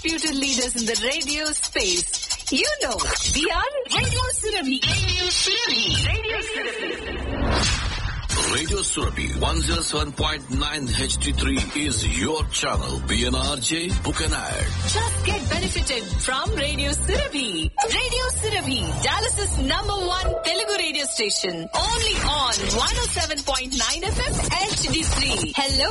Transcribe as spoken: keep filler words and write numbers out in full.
undisputed leaders in the radio space. You know, we are Radio Surabhi. Radio Surabhi. Radio Surabhi. Radio Surabhi one oh seven point nine H D three is your channel. P N R J, book an ad. Just get benefited from Radio Surabhi. Radio Surabhi, Dallas's number one Telugu radio station. Only on one oh seven point nine F M H D three. Hello.